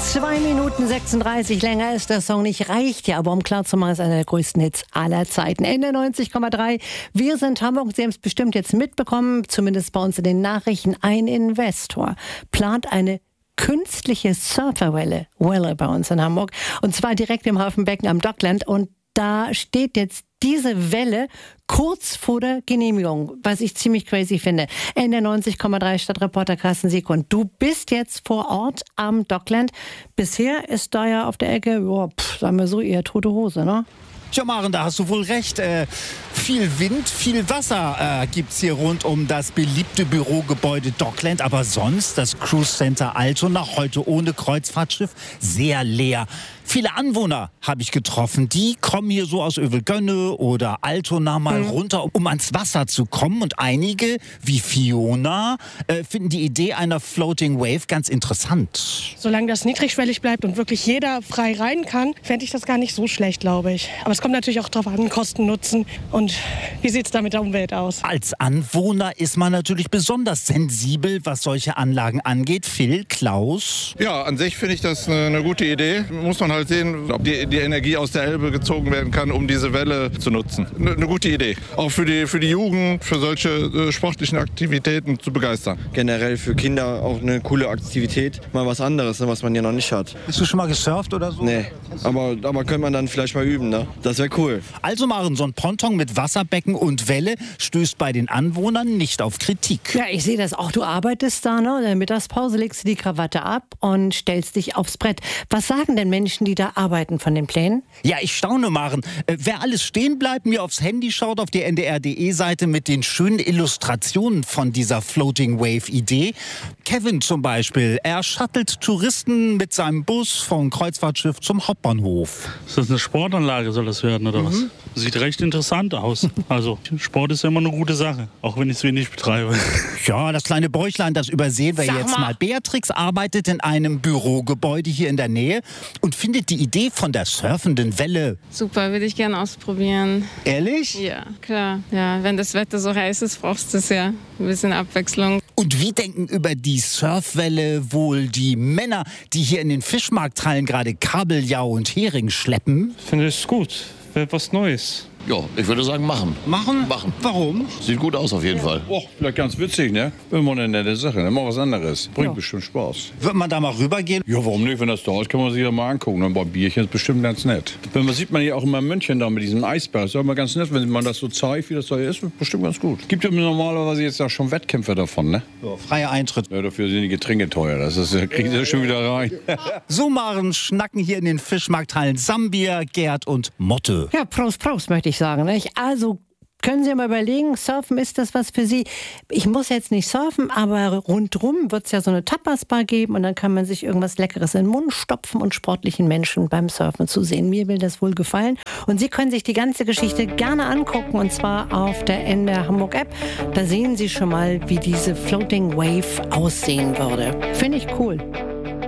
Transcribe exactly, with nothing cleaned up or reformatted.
zwei Minuten sechsunddreißig, länger ist der Song nicht, reicht ja, aber um klar zu machen, ist einer der größten Hits aller Zeiten. Ende neunzig Komma drei, wir sind Hamburg, Sie haben es bestimmt jetzt mitbekommen, zumindest bei uns in den Nachrichten, ein Investor plant eine künstliche Surferwelle Welle bei uns in Hamburg, und zwar direkt im Hafenbecken am Dockland, und da steht jetzt diese Welle kurz vor der Genehmigung, was ich ziemlich crazy finde. Ende neunzig Komma drei, Stadtreporter Carsten Siegund. Du bist jetzt vor Ort am Dockland. Bisher ist da ja auf der Ecke, boah, pff, sagen wir so, eher tote Hose, ne? Tja, Maren, da hast du wohl recht. Äh, viel Wind, viel Wasser äh, gibt's hier rund um das beliebte Bürogebäude Dockland. Aber sonst das Cruise Center Altona, heute ohne Kreuzfahrtschiff, sehr leer. Viele Anwohner habe ich getroffen. Die kommen hier so aus Övelgönne oder Altona mal mhm. runter, um ans Wasser zu kommen. Und einige, wie Fiona, äh, finden die Idee einer Floating Wave ganz interessant. Solange das niedrigschwellig bleibt und wirklich jeder frei rein kann, fände ich das gar nicht so schlecht, glaube ich. Aber es kommt natürlich auch darauf an, Kosten, Nutzen und wie sieht es da mit der Umwelt aus. Als Anwohner ist man natürlich besonders sensibel, was solche Anlagen angeht. Phil, Klaus? Ja, an sich finde ich das eine gute Idee. Muss man halt sehen, ob die, die Energie aus der Elbe gezogen werden kann, um diese Welle zu nutzen. Eine ne gute Idee. Auch für die, für die Jugend, für solche äh, sportlichen Aktivitäten zu begeistern. Generell für Kinder auch eine coole Aktivität. Mal was anderes, ne, was man ja noch nicht hat. Bist du schon mal gesurft oder so? Nee, aber, aber könnte man dann vielleicht mal üben, ne? Das wäre cool. Also Maren, so ein Ponton mit Wasserbecken und Welle stößt bei den Anwohnern nicht auf Kritik. Ja, ich sehe das auch. Du arbeitest da, ne? In der Mittagspause legst du die Krawatte ab und stellst dich aufs Brett. Was sagen denn Menschen, die da arbeiten, von den Plänen? Ja, ich staune, Maren. Äh, wer alles stehen bleibt, mir aufs Handy schaut, auf die N D R Punkt D E-Seite mit den schönen Illustrationen von dieser Floating Wave-Idee. Kevin zum Beispiel, er shuttelt Touristen mit seinem Bus vom Kreuzfahrtschiff zum Hauptbahnhof. Ist das eine Sportanlage, soll das werden, oder mhm. was? Sieht recht interessant aus. Also, Sport ist ja immer eine gute Sache, auch wenn ich es wenig betreibe. Ja, das kleine Bäuchlein, das übersehen wir Sag jetzt mal. mal. Beatrix arbeitet in einem Bürogebäude hier in der Nähe und findet die Idee von der surfenden Welle. Super, würde ich gerne ausprobieren. Ehrlich? Ja, klar. Ja, wenn das Wetter so heiß ist, brauchst du es ja. Ein bisschen Abwechslung. Und wie denken über die Surfwelle wohl die Männer, die hier in den Fischmarkthallen gerade Kabeljau und Hering schleppen? Finde ich gut. Wäre was Neues. Ja, ich würde sagen, machen. Machen? Machen. Warum? Sieht gut aus auf jeden ja. Fall. Oh, vielleicht ganz witzig, ne? Immer eine nette Sache, immer was anderes. Bringt Ja. bestimmt Spaß. Wird man da mal rübergehen? Ja, warum nicht? Wenn das da ist, kann man sich ja mal angucken. Ein paar Bierchen ist bestimmt ganz nett. Wenn man sieht man ja auch immer in München da mit diesem Eisberg. Ist auch immer ganz nett, wenn man das so zeigt, wie das da ist. Bestimmt ganz gut. Gibt ja normalerweise jetzt auch schon Wettkämpfe davon, ne? Ja, freier Eintritt. Ja, dafür sind die Getränke teuer. Das ist, kriegen sie ja schon wieder rein. So Maren schnacken hier in den Fischmarkthallen Sambia, Gerd und Motte. Ja, Prost, Prost, möchte ich sagen. Nicht? Also können Sie mal überlegen, Surfen, ist das was für Sie? Ich muss jetzt nicht surfen, aber rundrum wird es ja so eine Tapas-Bar geben und dann kann man sich irgendwas Leckeres in den Mund stopfen und sportlichen Menschen beim Surfen zu sehen. Mir will das wohl gefallen. Und Sie können sich die ganze Geschichte gerne angucken, und zwar auf der N D R Hamburg App. Da sehen Sie schon mal, wie diese Floating Wave aussehen würde. Finde ich cool.